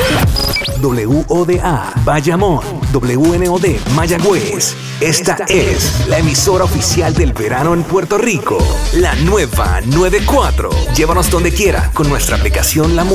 WODA Bayamón, WNOD Mayagüez. Esta es la emisora oficial del verano en Puerto Rico. La nueva 94. Llévanos donde quiera con nuestra aplicación La